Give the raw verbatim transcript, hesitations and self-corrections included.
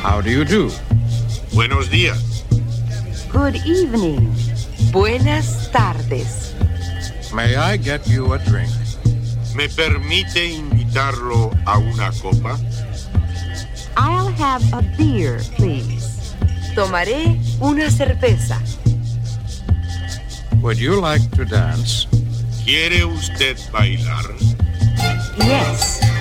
How do you do? Buenos días. Good evening. Buenas tardes. May I get you a drink? ¿Me permite invitarlo a una copa? I'll have a beer, please. Tomaré una cerveza. Would you like to dance? ¿Quiere usted bailar? Yes.